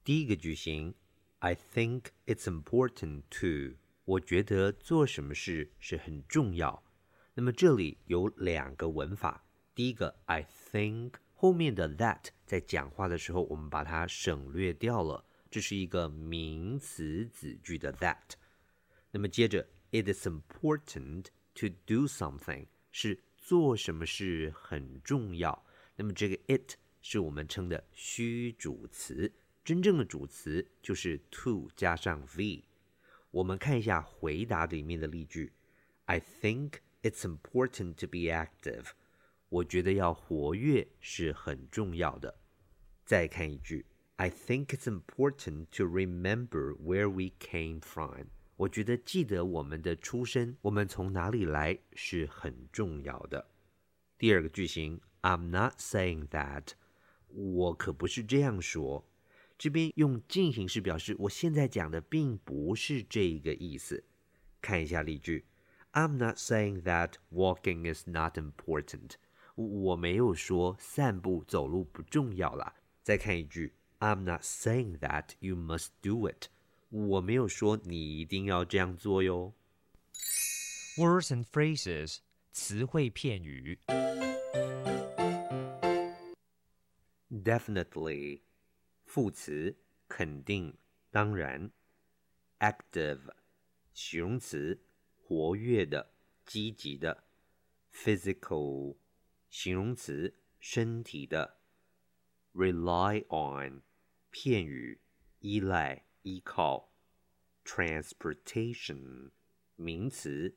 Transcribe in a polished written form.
第一个句型 I think it's important to， 我觉得做什么事是很重要。那么这里有两个文法，第一个 I think 后面的 that 在讲话的时候我们把它省略掉了，这是一个名词子句的 that。 那么接着 It is important to do something 是做什么事很重要，那么这个 it 是我们称的虚主词，真正的主词就是 to 加上 the。 我们看一下回答里面的例句 I think it's important to be active， 我觉得要活跃是很重要的。再看一句 I think it's important to remember where we came from， 我觉得记得我们的出身，我们从哪里来是很重要的。第二个句型 I'm not saying that， 我可不是这样说，这边用进行式表示我现在讲的并不是这个意思。看一下例句 I'm not saying that walking is not important， 我没有说散步走路不重要啦。再看一句 I'm not saying that you must do it， 我没有说你一定要这样做哟。 Words and phrases 词汇片语。 Definitely 副词肯定当然。 Active 形容词活跃的积极的。 Physical 形容词身体的。 Rely on 片语依赖依靠。 Transportation 名词